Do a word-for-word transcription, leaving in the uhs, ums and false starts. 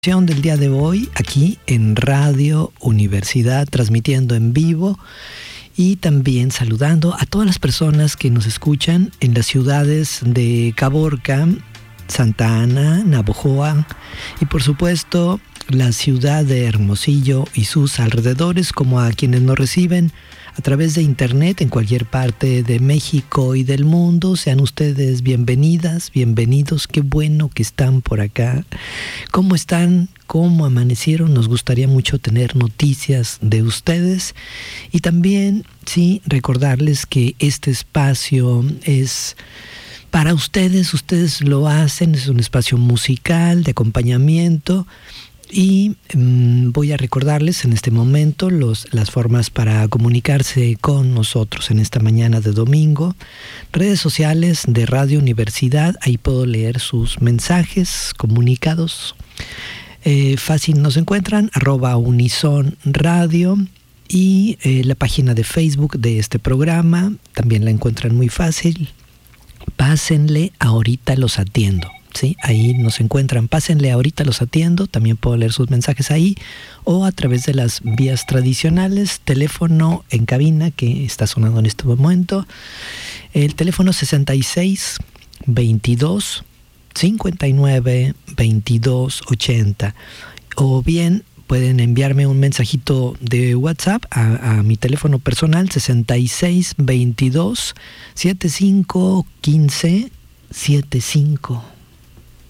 Del día de hoy aquí en Radio Universidad, transmitiendo en vivo y también saludando a todas las personas que nos escuchan en las ciudades de Caborca, Santa Ana, Navojoa y por supuesto la ciudad de Hermosillo y sus alrededores, como a quienes nos reciben a través de internet en cualquier parte de México y del mundo. Sean ustedes bienvenidas, bienvenidos, qué bueno que están por acá. ¿Cómo están? ¿Cómo amanecieron? Nos gustaría mucho tener noticias de ustedes y también, sí, recordarles que este espacio es para ustedes, ustedes lo hacen, es un espacio musical de acompañamiento. Y mmm, voy a recordarles en este momento los, las formas para comunicarse con nosotros en esta mañana de domingo. Redes sociales de Radio Universidad, ahí puedo leer sus mensajes, comunicados. Eh, fácil nos encuentran, arroba Unison Radio. Y eh, la página de Facebook de este programa, también la encuentran muy fácil. Pásenle, ahorita los atiendo. Sí, ahí nos encuentran, pásenle, ahorita los atiendo, también puedo leer sus mensajes ahí, o a través de las vías tradicionales, teléfono en cabina que está sonando en este momento, el teléfono sesenta y seis, veintidós, cincuenta y nueve, veintidós, ochenta, o bien pueden enviarme un mensajito de WhatsApp a, a mi teléfono personal sesenta y seis, veintidós, setenta y cinco, quince, setenta y cinco.